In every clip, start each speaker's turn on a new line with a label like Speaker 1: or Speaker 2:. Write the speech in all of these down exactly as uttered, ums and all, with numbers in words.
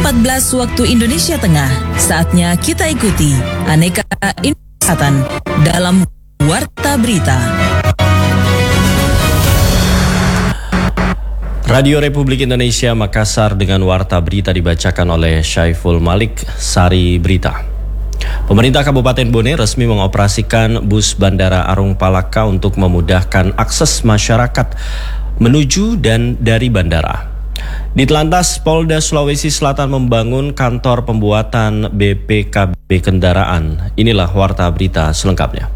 Speaker 1: empat belas waktu Indonesia Tengah. Saatnya kita ikuti aneka informasi dalam Warta Berita.
Speaker 2: Radio Republik Indonesia Makassar dengan Warta Berita dibacakan oleh Syaiful Malik. Sari Berita. Pemerintah Kabupaten Bone resmi mengoperasikan bus Bandara Arung Palaka untuk memudahkan akses masyarakat menuju dan dari bandara. Ditlantas Polda Sulawesi Selatan membangun kantor pembuatan B P K B kendaraan. Inilah Warta Berita selengkapnya.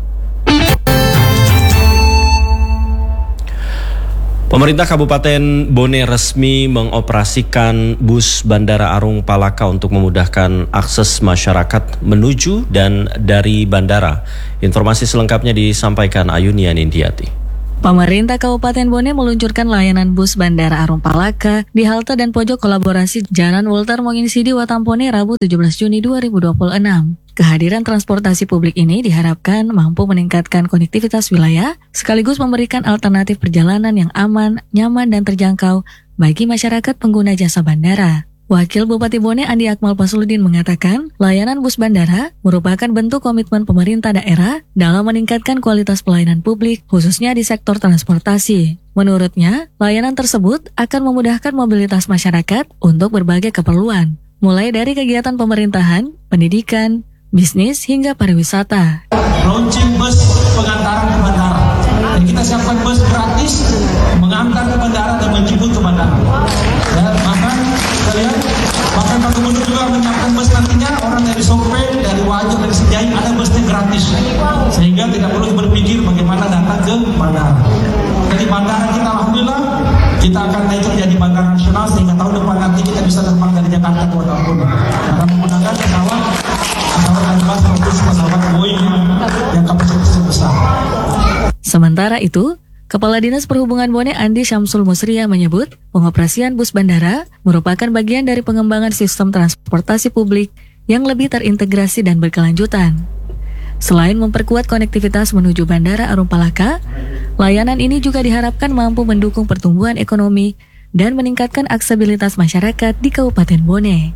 Speaker 2: Pemerintah Kabupaten Bone resmi mengoperasikan bus Bandara Arung Palaka untuk memudahkan akses masyarakat menuju dan dari bandara. Informasi selengkapnya disampaikan Ayunian Indiati.
Speaker 3: Pemerintah Kabupaten Bone meluncurkan layanan bus Bandara Arung Palaka di halte dan pojok kolaborasi Jalan Walter Monginsidi Watampone Rabu tujuh belas Juni dua ribu dua puluh enam. Kehadiran transportasi publik ini diharapkan mampu meningkatkan konektivitas wilayah, sekaligus memberikan alternatif perjalanan yang aman, nyaman, dan terjangkau bagi masyarakat pengguna jasa bandara. Wakil Bupati Bone Andi Akmal Pasludin mengatakan, layanan bus bandara merupakan bentuk komitmen pemerintah daerah dalam meningkatkan kualitas pelayanan publik, khususnya di sektor transportasi. Menurutnya, layanan tersebut akan memudahkan mobilitas masyarakat untuk berbagai keperluan, mulai dari kegiatan pemerintahan, pendidikan, bisnis, hingga pariwisata.
Speaker 4: Launching bus pengantaran ke bandara. Dan kita siapkan bus gratis mengantar ke bandara dan menjemput ke bandara. Ya, bahkan kalian, bahkan Pak Gubernur juga menyiapkan bus nantinya orang dari Sorpe, dari Wajah, dari Sejai ada busnya gratis. Sehingga tidak perlu berpikir bagaimana datang ke bandara. Jadi bandara kita alhamdulillah kita akan naik menjadi bandara nasional sehingga tahun depan nanti kita bisa terbang dari Jakarta ke Watampone. Akan menggunakan pesawat pesawat Airbus maupun pesawat Boeing yang kapasitasnya besar.
Speaker 3: Sementara itu, Kepala Dinas Perhubungan Bone Andi Syamsul Musria menyebut pengoperasian bus bandara merupakan bagian dari pengembangan sistem transportasi publik yang lebih terintegrasi dan berkelanjutan. Selain memperkuat konektivitas menuju Bandara Arung Palaka, layanan ini juga diharapkan mampu mendukung pertumbuhan ekonomi dan meningkatkan aksesibilitas masyarakat di Kabupaten Bone.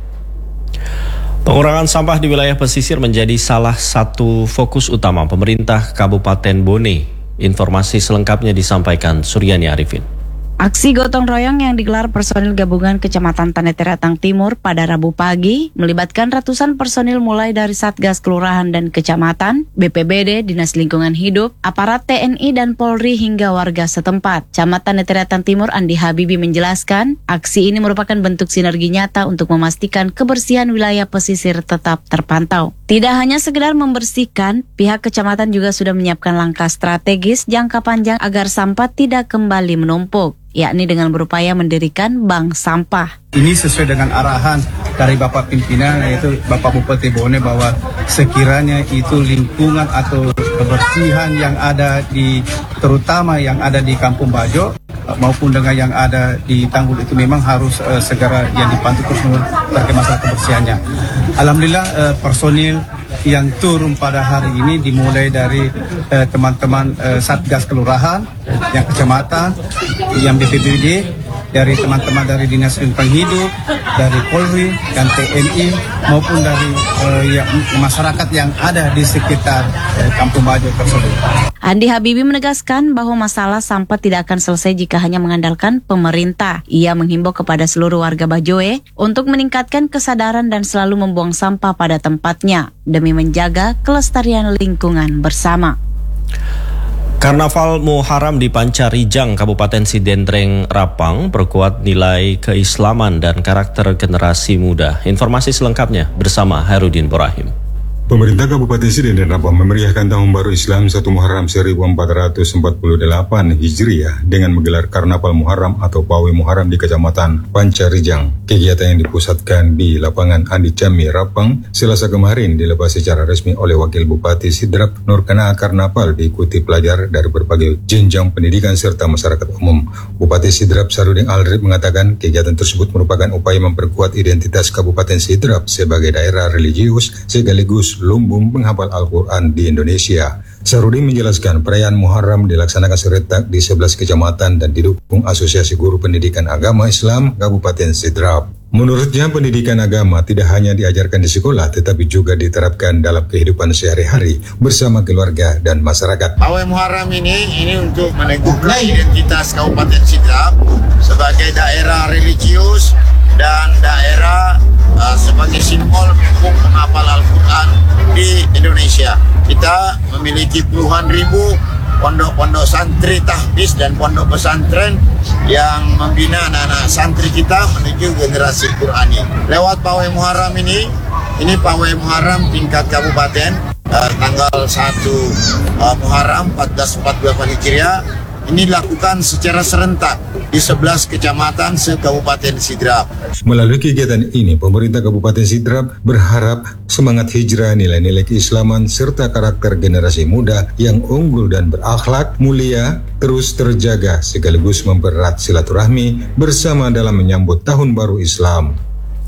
Speaker 2: Pengurangan sampah di wilayah pesisir menjadi salah satu fokus utama pemerintah Kabupaten Bone. Informasi selengkapnya disampaikan Suryani Arifin.
Speaker 5: Aksi gotong royong yang digelar personil gabungan Kecamatan Taneteratang Timur pada Rabu pagi melibatkan ratusan personil mulai dari Satgas Kelurahan dan Kecamatan, B P B D, Dinas Lingkungan Hidup, aparat T N I dan Polri hingga warga setempat. Camat Taneteratang Timur Andi Habibi menjelaskan, aksi ini merupakan bentuk sinergi nyata untuk memastikan kebersihan wilayah pesisir tetap terpantau. Tidak hanya sekedar membersihkan, pihak kecamatan juga sudah menyiapkan langkah strategis jangka panjang agar sampah tidak kembali menumpuk, yakni dengan berupaya mendirikan bank sampah.
Speaker 6: Ini sesuai dengan arahan dari Bapak Pimpinan, yaitu Bapak Bupati Bone, bahwa sekiranya itu lingkungan atau kebersihan yang ada di, terutama yang ada di Kampung Bajo maupun dengan yang ada di Tanggul itu memang harus uh, segera yang dipantau terus terkait masalah kebersihannya. Alhamdulillah uh, personil yang turun pada hari ini dimulai dari uh, teman-teman uh, Satgas Kelurahan, yang Kecamatan, yang B P B D, dari teman-teman dari Dinas Lingkungan Hidup, dari Polri dan T N I maupun dari uh, ya, masyarakat yang ada di sekitar uh, Kampung Bajo tersebut.
Speaker 5: Andi Habibi menegaskan bahwa masalah sampah tidak akan selesai jika hanya mengandalkan pemerintah. Ia menghimbau kepada seluruh warga Bajoe untuk meningkatkan kesadaran dan selalu membuang sampah pada tempatnya demi menjaga kelestarian lingkungan bersama.
Speaker 2: Karnaval Muharram di Pancarijang, Kabupaten Sidendreng, Rapang, perkuat nilai keislaman dan karakter generasi muda. Informasi selengkapnya bersama Herudin Borahim.
Speaker 7: Pemerintah Kabupaten Sidendreng Rapang memeriahkan Tahun Baru Islam satu Muharram seribu empat ratus empat puluh delapan Hijriah dengan menggelar Karnaval Muharram atau Pawai Muharram di Kecamatan Pancarijang. Kegiatan yang dipusatkan di lapangan Andi Cami, Rapang, Selasa kemarin dilepas secara resmi oleh Wakil Bupati Sidrap Nurkana. Karnaval diikuti pelajar dari berbagai jenjang pendidikan serta masyarakat umum. Bupati Sidrap Sarudin Aldrip mengatakan kegiatan tersebut merupakan upaya memperkuat identitas Kabupaten Sidrap sebagai daerah religius sekaligus sekaligus lumbung penghafal Al-Quran di Indonesia. Sarudin menjelaskan perayaan Muharram dilaksanakan serentak di sebelas kecamatan dan didukung Asosiasi Guru Pendidikan Agama Islam Kabupaten Sidrap. Menurutnya, pendidikan agama tidak hanya diajarkan di sekolah, tetapi juga diterapkan dalam kehidupan sehari-hari bersama keluarga dan masyarakat.
Speaker 8: Pawai Muharram ini ini untuk meneguhkan identitas Kabupaten Sidrap sebagai daerah religius dan daerah uh, sebagai simbol hukum penghafal Al-Quran di Indonesia. Kita memiliki puluhan ribu pondok-pondok santri tahfiz dan pondok pesantren yang membina anak-anak santri kita menuju generasi Qurani. Lewat Pawai Muharram ini, ini Pawai Muharram tingkat kabupaten, uh, tanggal satu uh, Muharram empat belas empat puluh delapan Hijriah, ini dilakukan secara serentak di sebelas kecamatan se-Kabupaten Sidrap.
Speaker 7: Melalui kegiatan ini, pemerintah Kabupaten Sidrap berharap semangat hijrah, nilai-nilai keislaman, serta karakter generasi muda yang unggul dan berakhlak mulia terus terjaga, sekaligus mempererat silaturahmi bersama dalam menyambut Tahun Baru Islam.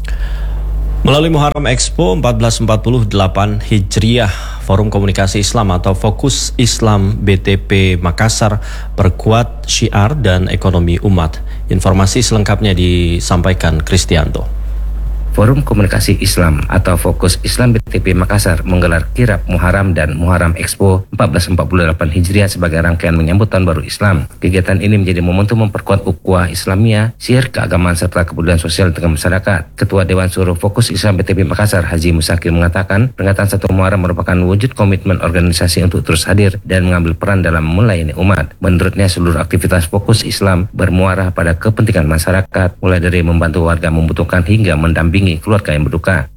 Speaker 2: Melalui Muharram Expo seribu empat ratus empat puluh delapan Hijriah, Forum Komunikasi Islam atau Fokus Islam B T P Makassar perkuat syiar dan ekonomi umat. Informasi selengkapnya disampaikan Kristianto.
Speaker 9: Forum Komunikasi Islam atau Fokus Islam B T P Makassar menggelar Kirab Muharram dan Muharram Expo seribu empat ratus empat puluh delapan Hijriah sebagai rangkaian menyambut Tahun Baru Islam. Kegiatan ini menjadi momentum memperkuat ukhuwah Islamiyah, syiar keagamaan serta kepedulian sosial dengan masyarakat. Ketua Dewan Suruh Fokus Islam B T P Makassar, Haji Musakir, mengatakan peringatan satu Muharram merupakan wujud komitmen organisasi untuk terus hadir dan mengambil peran dalam melayani umat. Menurutnya, seluruh aktivitas Fokus Islam bermuara pada kepentingan masyarakat, mulai dari membantu warga membutuhkan hingga mendampingi keluarga yang berduka.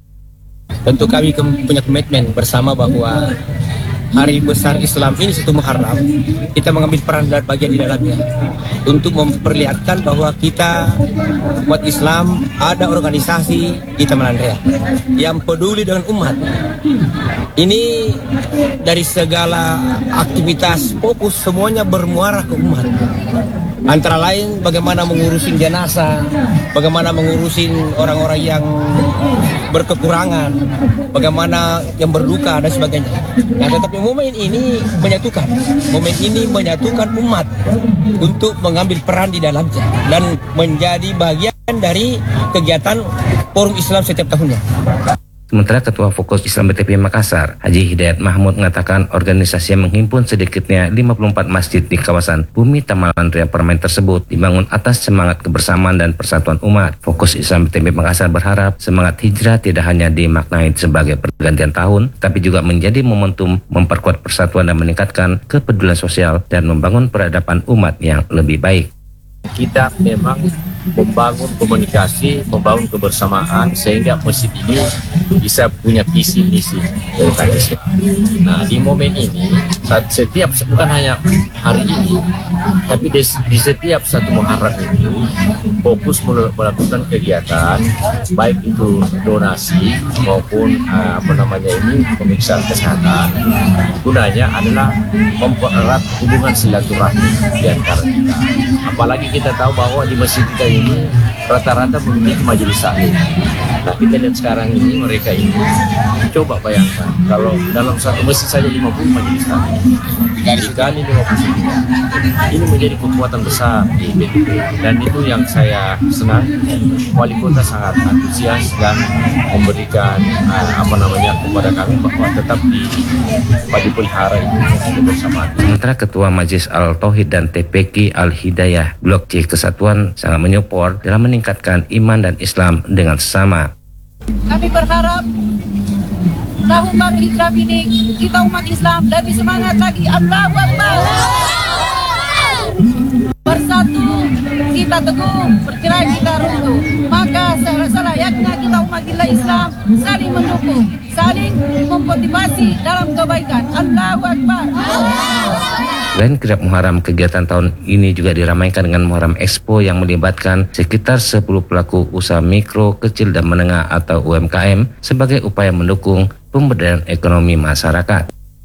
Speaker 10: Tentu kami punya komitmen bersama bahwa hari besar Islam ini satu Muharram, kita mengambil peran dan bagian di dalamnya untuk memperlihatkan bahwa kita umat Islam ada organisasi kita Melandrea yang peduli dengan umat. Ini dari segala aktivitas fokus semuanya bermuara ke umat. Antara lain bagaimana mengurusin jenazah, bagaimana mengurusin orang-orang yang berkekurangan, bagaimana yang berduka dan sebagainya. Nah, tetapi momen ini menyatukan, momen ini menyatukan umat untuk mengambil peran di dalamnya dan menjadi bagian dari kegiatan Forum Islam setiap tahunnya.
Speaker 9: Sementara Ketua Fokus Islam B T P Makassar, Haji Hidayat Mahmud, mengatakan organisasi yang menghimpun sedikitnya lima puluh empat masjid di kawasan Bumi Tamalandria Permain tersebut dibangun atas semangat kebersamaan dan persatuan umat. Fokus Islam B T P Makassar berharap semangat hijrah tidak hanya dimaknai sebagai pergantian tahun, tapi juga menjadi momentum memperkuat persatuan dan meningkatkan kepedulian sosial dan membangun peradaban umat yang lebih baik.
Speaker 11: Kita memang membangun komunikasi, membangun kebersamaan sehingga masjid ini bisa punya visi misi. Nah, di momen ini, saat setiap bukan hanya hari ini, tapi di, di setiap satu Muharram ini fokus melakukan kegiatan baik itu donasi maupun uh, apa namanya ini pemeriksaan kesehatan. Gunanya adalah mempererat hubungan silaturahmi di antara kita. Apalagi kita tahu bahwa di masjid kita ini rata-rata memiliki majelis taklim. Nah, kita lihat sekarang ini mereka ini coba bayangkan kalau dalam satu masjid saja lima puluh majelis taklim dikali lima puluh sembilan, ini menjadi kekuatan besar di B T P dan itu yang saya senang. Wali kota sangat antusias dan memberikan uh, apa namanya kepada kami bahwa tetap di dipelihara itu kebersamaan.
Speaker 9: Sementara Ketua Majelis Al-Tauhid dan T P Q Al-Hidayah Blok C Kesatuan sangat menyupport dalam meningkatkan iman dan Islam dengan sesama.
Speaker 12: Kami berharap tahun baru hijrah ini kita umat Islam lebih semangat lagi. Allahu Akbar. Bersatu kita teguh, bercerai kita runtuh. Maka selayaknya kita umat Islam saling mendukung, saling memotivasi dalam kebaikan. Allahu Akbar.
Speaker 9: Selain Kirab Muharram, kegiatan tahun ini juga diramaikan dengan Muharram Expo yang melibatkan sekitar sepuluh pelaku usaha mikro, kecil, dan menengah atau U M K M sebagai upaya mendukung pemberdayaan ekonomi masyarakat.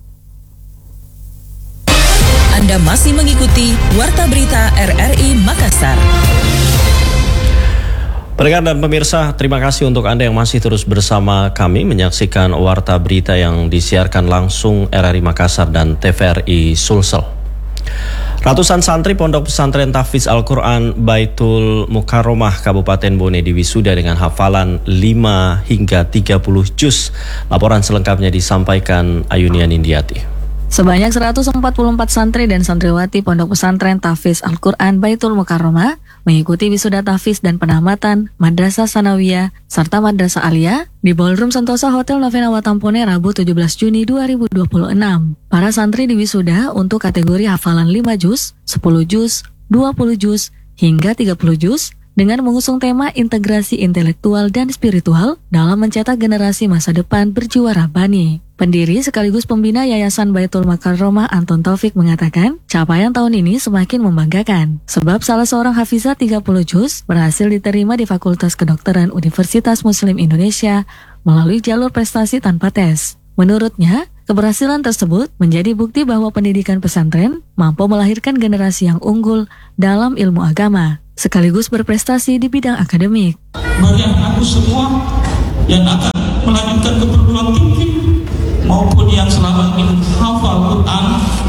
Speaker 1: Anda masih mengikuti Warta Berita R R I Makassar.
Speaker 2: Pendengar dan pemirsa, terima kasih untuk Anda yang masih terus bersama kami menyaksikan Warta Berita yang disiarkan langsung R R I Makassar dan T V R I Sulsel. Ratusan santri Pondok Pesantren Tahfiz Al-Quran Baitul Mukarromah Kabupaten Bone diwisuda dengan hafalan lima hingga tiga puluh juz. Laporan selengkapnya disampaikan Ayunian Indiati.
Speaker 3: Sebanyak seratus empat puluh empat santri dan santriwati Pondok Pesantren Tahfiz Al-Quran Baitul Mukarromah mengikuti wisuda tahfiz dan penamatan Madrasah Sanawiyah serta Madrasah Aliyah di Ballroom Sentosa Hotel Novena Watampone Rabu tujuh belas Juni dua ribu dua puluh enam. Para santri diwisuda untuk kategori hafalan lima juz, sepuluh juz, dua puluh juz, hingga tiga puluh juz dengan mengusung tema integrasi intelektual dan spiritual dalam mencetak generasi masa depan berjiwa rabbani. Pendiri sekaligus pembina Yayasan Baitul Mukarromah Anton Taufik mengatakan, capaian tahun ini semakin membanggakan, sebab salah seorang hafizah tiga puluh juz berhasil diterima di Fakultas Kedokteran Universitas Muslim Indonesia melalui jalur prestasi tanpa tes. Menurutnya, keberhasilan tersebut menjadi bukti bahwa pendidikan pesantren mampu melahirkan generasi yang unggul dalam ilmu agama, sekaligus berprestasi di bidang akademik.
Speaker 4: Bagi aku semua yang akan melanjutkan ke perguruan tinggi maupun yang selama ini hafal Quran,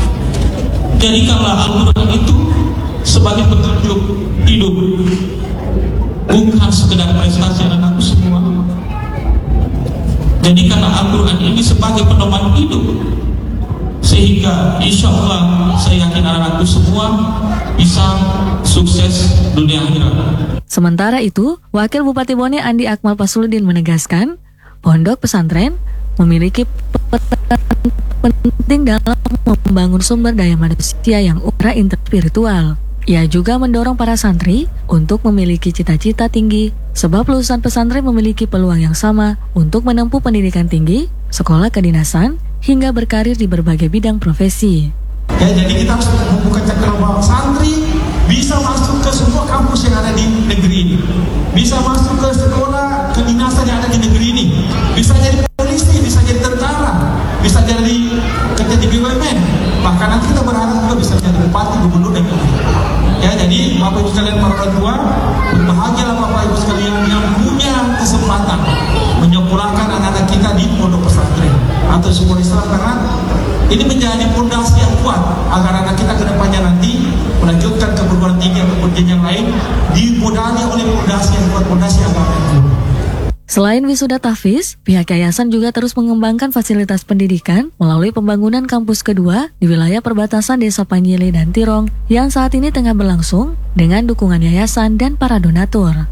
Speaker 4: jadikanlah Al-Quran itu sebagai petunjuk hidup, bukan sekedar prestasi anakku semua. Jadikanlah Al-Quran ini sebagai pedoman hidup, sehingga insya Allah saya yakin anak-anakku semua bisa sukses dunia akhirat.
Speaker 3: Sementara itu, Wakil Bupati Bone Andi Akmal Pasludin menegaskan, pondok pesantren memiliki peran penting dalam membangun sumber daya manusia yang ultra interspiritual. Ia juga mendorong para santri untuk memiliki cita-cita tinggi, sebab lulusan pesantren memiliki peluang yang sama untuk menempuh pendidikan tinggi, sekolah kedinasan, hingga berkarir di berbagai bidang profesi.
Speaker 4: Ya, jadi kita harus membuka cakrawala santri bisa masuk ke semua kampus yang ada di negeri ini, bisa masuk ke sekolah kedinasan yang ada di negeri ini, bisa jadi polisi, bisa jadi tentara, bisa jadi kerja di B U M N, bahkan nanti kita berharap juga bisa jadi bupati, gubernur, dan lain-lain. Ya, jadi Bapak Ibu sekalian para orang tua, berbahagialah Bapak Ibu sekalian yang punya kesempatan menyekolahkan anak-anak kita di pondok pesantren atau sekolah Islam, karena ini menjadi fondasi yang kuat agar anak kita ke depannya nanti melanjutkan ke perguruan tinggi atau jenjang lain dimodali oleh fondasi yang kuat, fondasi agama yang kuat.
Speaker 3: Selain wisuda tahfiz, pihak yayasan juga terus mengembangkan fasilitas pendidikan melalui pembangunan kampus kedua di wilayah perbatasan Desa Panyile dan Tirong yang saat ini tengah berlangsung dengan dukungan yayasan dan para donatur.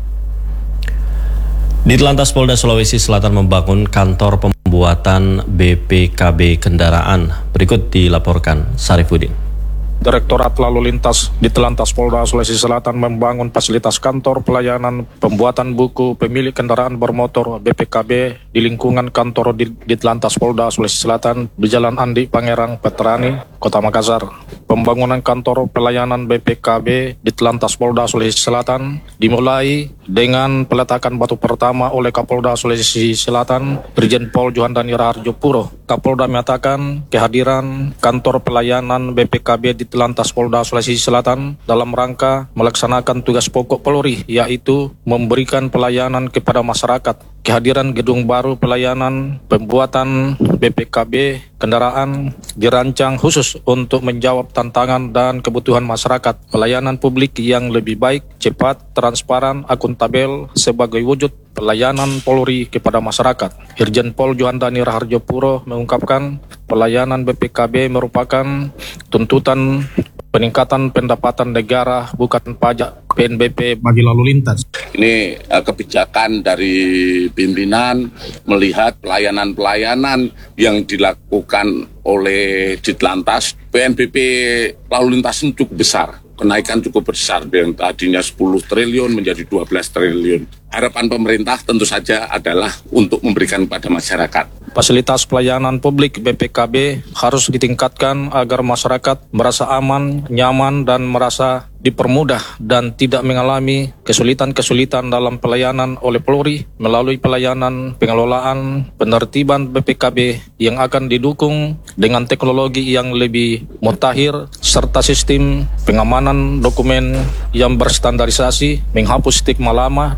Speaker 2: Ditlantas Polda Sulawesi Selatan membangun kantor pembuatan B P K B kendaraan. Berikut dilaporkan Sarifudin.
Speaker 13: Direktorat Lalu Lintas Ditlantas Polda Sulawesi Selatan membangun fasilitas kantor pelayanan pembuatan buku pemilik kendaraan bermotor B P K B di lingkungan kantor Ditlantas Polda Sulawesi Selatan di Jalan Andi Pangerang Veterani, Kota Makassar. Pembangunan kantor pelayanan B P K B Ditlantas Polda Sulawesi Selatan dimulai dengan peletakan batu pertama oleh Kapolda Sulawesi Selatan, Brigjen Pol Johandani Raharjo Puro. Kapolda menyatakan kehadiran kantor pelayanan B P K B Ditlantas Polda Sulawesi Selatan dalam rangka melaksanakan tugas pokok Polri, yaitu memberikan pelayanan kepada masyarakat. Kehadiran gedung baru pelayanan pembuatan B P K B kendaraan dirancang khusus untuk menjawab tantangan dan kebutuhan masyarakat. Pelayanan publik yang lebih baik, cepat, transparan, akuntabel sebagai wujud pelayanan Polri kepada masyarakat. Irjen Pol Johandani Raharjo Puro mengungkapkan pelayanan B P K B merupakan tuntutan peningkatan pendapatan negara bukan pajak P N B P bagi lalu lintas.
Speaker 14: Ini uh, kebijakan dari pimpinan melihat pelayanan-pelayanan yang dilakukan oleh Ditlantas. P N B P lalu lintas ini cukup besar. Kenaikan cukup besar, yang tadinya sepuluh triliun menjadi dua belas triliun. Harapan pemerintah tentu saja adalah untuk memberikan kepada masyarakat.
Speaker 13: Fasilitas pelayanan publik B P K B harus ditingkatkan agar masyarakat merasa aman, nyaman, dan merasa dipermudah dan tidak mengalami kesulitan-kesulitan dalam pelayanan oleh Polri melalui pelayanan pengelolaan penertiban B P K B yang akan didukung dengan teknologi yang lebih mutakhir serta sistem pengamanan dokumen yang berstandarisasi, menghapus stigma lama dan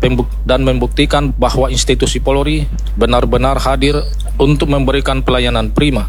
Speaker 13: dan membuktikan bahwa institusi Polri benar-benar hadir untuk memberikan pelayanan prima.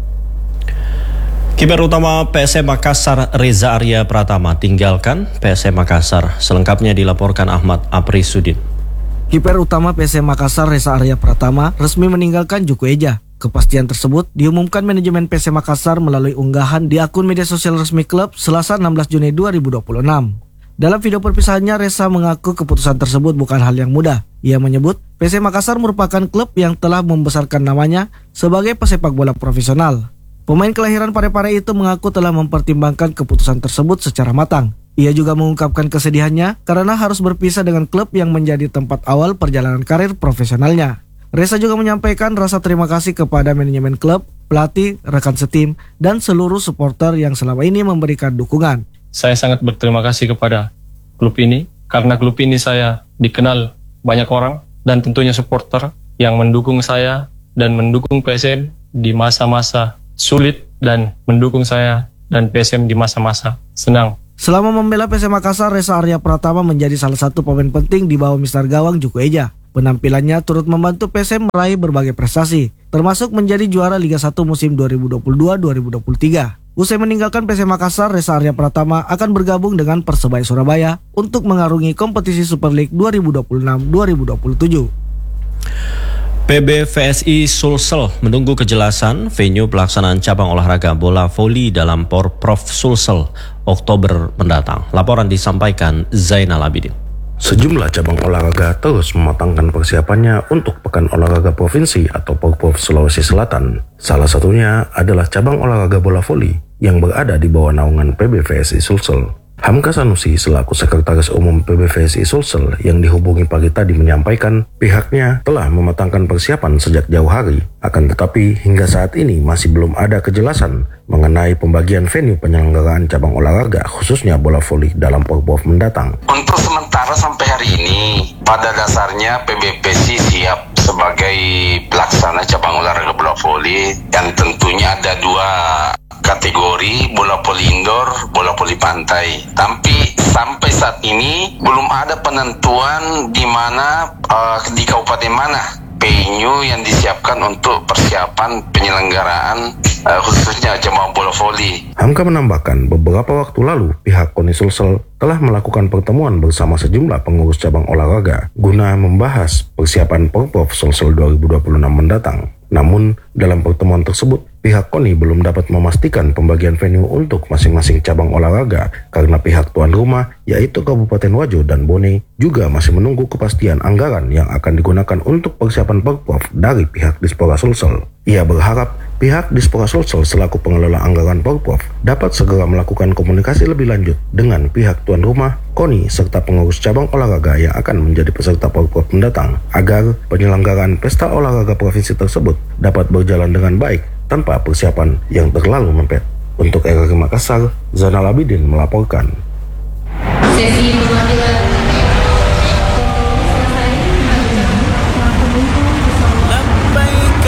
Speaker 2: Kiper utama P S M Makassar Reza Arya Pratama tinggalkan P S M Makassar. Selengkapnya dilaporkan Ahmad Aprisudin.
Speaker 15: Kiper utama P S M Makassar Reza Arya Pratama resmi meninggalkan Juku Eja. Kepastian tersebut diumumkan manajemen P S M Makassar melalui unggahan di akun media sosial resmi klub Selasa enam belas Juni dua ribu dua puluh enam. Dalam video perpisahannya, Reza mengaku keputusan tersebut bukan hal yang mudah. Ia menyebut P S M Makassar merupakan klub yang telah membesarkan namanya sebagai pesepak bola profesional. Pemain kelahiran Parepare itu mengaku telah mempertimbangkan keputusan tersebut secara matang. Ia juga mengungkapkan kesedihannya karena harus berpisah dengan klub yang menjadi tempat awal perjalanan karir profesionalnya. Reza juga menyampaikan rasa terima kasih kepada manajemen klub, pelatih, rekan setim, dan seluruh supporter yang selama ini memberikan dukungan.
Speaker 16: Saya sangat berterima kasih kepada klub ini, karena klub ini saya dikenal banyak orang dan tentunya supporter yang mendukung saya dan mendukung P S M di masa-masa sulit dan mendukung saya dan P S M di masa-masa senang.
Speaker 15: Selama membela P S M Makassar, Reza Arya Pratama menjadi salah satu pemain penting di bawah mister gawang Juku Eja. Penampilannya turut membantu P S M meraih berbagai prestasi, termasuk menjadi juara Liga satu musim dua ribu dua puluh dua dua ribu dua puluh tiga. Usai meninggalkan P S M Makassar, Reza Arya Pratama akan bergabung dengan Persebaya Surabaya untuk mengarungi kompetisi Super League dua ribu dua puluh enam dua ribu dua puluh tujuh.
Speaker 2: P B V S I Sulsel menunggu kejelasan venue pelaksanaan cabang olahraga bola voli dalam Porprov Sulsel Oktober mendatang. Laporan disampaikan Zainal Abidin.
Speaker 17: Sejumlah cabang olahraga terus mematangkan persiapannya untuk Pekan Olahraga Provinsi atau Porprov Sulawesi Selatan. Salah satunya adalah cabang olahraga bola voli yang berada di bawah naungan P B V S I Sulsel. Hamka Sanusi selaku Sekretaris Umum P B V S I Sulsel yang dihubungi pagi tadi menyampaikan pihaknya telah mematangkan persiapan sejak jauh hari. Akan tetapi hingga saat ini masih belum ada kejelasan mengenai pembagian venue penyelenggaraan cabang olahraga khususnya bola voli dalam Porprov mendatang.
Speaker 18: Untuk sementara sampai hari ini pada dasarnya P B V S I siap sebagai pelaksana cabang olahraga bola voli yang tentunya ada dua kategori, bola voli indoor, bola voli pantai. Tapi sampai saat ini belum ada penentuan di mana uh, di kabupaten mana venue yang disiapkan untuk persiapan penyelenggaraan uh, khususnya cabang bola voli.
Speaker 17: Hamka menambahkan beberapa waktu lalu pihak KONI Sulsel telah melakukan pertemuan bersama sejumlah pengurus cabang olahraga guna membahas persiapan Porprov Sulsel dua ribu dua puluh enam mendatang. Namun, dalam pertemuan tersebut, pihak KONI belum dapat memastikan pembagian venue untuk masing-masing cabang olahraga karena pihak tuan rumah, yaitu Kabupaten Wajo dan Bone, juga masih menunggu kepastian anggaran yang akan digunakan untuk persiapan Porprov dari pihak Dispora Sulsel. Ia berharap pihak Dispora Sulsel selaku pengelola anggaran Porprov dapat segera melakukan komunikasi lebih lanjut dengan pihak tuan rumah, KONI, serta pengurus cabang olahraga yang akan menjadi peserta Porprov mendatang agar penyelenggaraan pesta olahraga provinsi tersebut dapat berjalan dengan baik tanpa persiapan yang terlalu mepet. Untuk R R I Makassar, Zainal Abidin melaporkan.
Speaker 19: Sesi